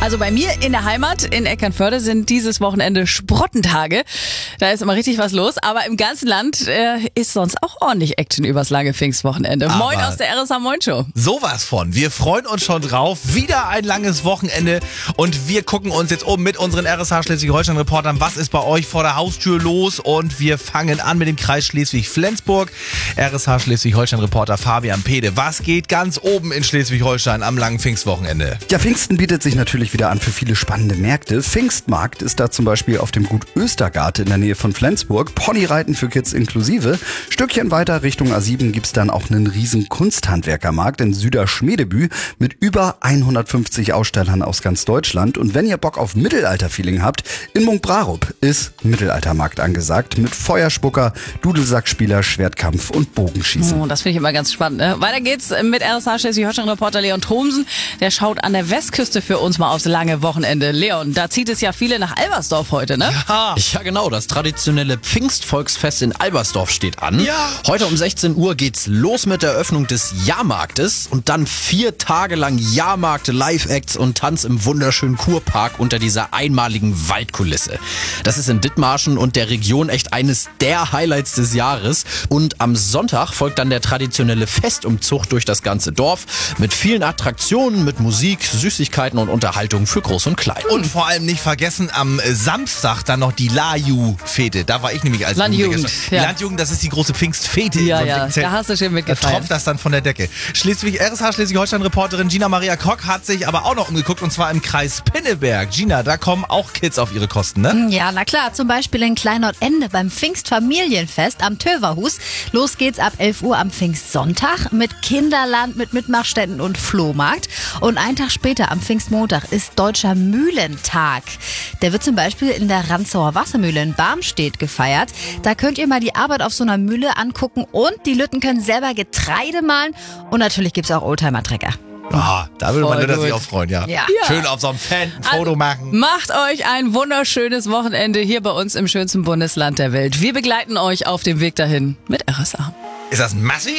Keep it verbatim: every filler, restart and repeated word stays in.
Also bei mir in der Heimat in Eckernförde sind dieses Wochenende Sprottentage. Da ist immer richtig was los. Aber im ganzen Land äh, ist sonst auch ordentlich Action übers lange Pfingstwochenende. Aber Moin aus der R S A Moin Show. Sowas von. Wir freuen uns schon drauf. Wieder ein langes Wochenende. Und wir gucken uns jetzt um mit unseren R S A Schleswig-Holstein-Reportern. Was ist bei euch vor der Haustür los? Und wir fangen an mit dem Kreis Schleswig-Flensburg. R S A Schleswig-Holstein-Reporter Fabian Pede. Was geht ganz oben in Schleswig-Holstein am langen Pfingstwochenende? Ja, Pfingsten bietet sich natürlich wieder an für viele spannende Märkte. Pfingstmarkt ist da zum Beispiel auf dem Gut Östergart in der Nähe von Flensburg. Ponyreiten für Kids inklusive. Stückchen weiter Richtung A sieben gibt's dann auch einen riesen Kunsthandwerkermarkt in Süderschmedebü mit über hundertfünfzig Ausstellern aus ganz Deutschland. Und wenn ihr Bock auf Mittelalter-Feeling habt, in Munkbrarup ist Mittelaltermarkt angesagt mit Feuerspucker, Dudelsackspieler, Schwertkampf und Bogenschießen. Oh, das finde ich immer ganz spannend. Ne? Weiter geht's mit R S A Schleswig-Holstein-Reporter Leon Thomsen. Der schaut an der Westküste für uns mal aufs lange Wochenende. Leon, da zieht es ja viele nach Albersdorf heute, ne? Ja. Ja, genau. Das traditionelle Pfingstvolksfest in Albersdorf steht an. Ja. Heute um sechzehn Uhr geht's los mit der Eröffnung des Jahrmarktes und dann vier Tage lang Jahrmarkt, Live-Acts und Tanz im wunderschönen Kurpark unter dieser einmaligen Waldkulisse. Das ist in Dithmarschen und der Region echt eines der Highlights des Jahres. Und am Sonntag folgt dann der traditionelle Festumzug durch das ganze Dorf mit vielen Attraktionen, mit Musik, Süßigkeiten und Unterhaltung für Groß und Klein. Und vor allem nicht vergessen, am Samstag dann noch die Laju-Fete. Da war ich nämlich als Landjugend, Jugendlicher. Die ja. Landjugend, das ist die große Pfingstfete. Ja, in so einem ja, dicken Zelt. da hast du schön Da mitgefeiert. tropft das dann von der Decke. Schleswig R S H Schleswig-Holstein-Reporterin Gina Maria Kock hat sich aber auch noch umgeguckt und zwar im Kreis Pinneberg. Gina, da kommen auch Kids auf ihre Kosten, ne? Ja, na klar, zum Beispiel in Kleinort-Ende beim Pfingstfamilienfest am Töverhus. Los geht's ab elf Uhr am Pfingstsonntag mit Kinderland, mit Mitmachständen und Flohmarkt. Und einen Tag später, am Pfingstmontag, ist Deutscher Mühlentag. Der wird zum Beispiel in der Ranzauer Wassermühle in Barmstedt gefeiert. Da könnt ihr mal die Arbeit auf so einer Mühle angucken und die Lütten können selber Getreide mahlen. Und natürlich gibt's auch Oldtimer-Trecker. Ah, da würde Voll man Lütter sich gut. auch freuen, ja. Ja. Schön auf so einem Fan ein Foto Also, machen. Macht euch ein wunderschönes Wochenende hier bei uns im schönsten Bundesland der Welt. Wir begleiten euch auf dem Weg dahin mit R S A. Ist das Massi?